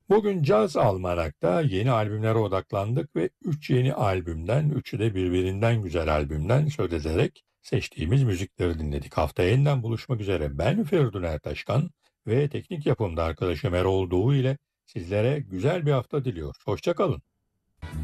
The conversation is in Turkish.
Bugün Caz Almanak'ta yeni albümlere odaklandık ve 3 yeni albümden, üçü de birbirinden güzel albümden söz ederek seçtiğimiz müzikleri dinledik. Haftaya yeniden buluşmak üzere. Ben Feridun Ertaşkan ve teknik yapımda arkadaşım Erol Doğu ile sizlere güzel bir hafta diliyor. Hoşça kalın.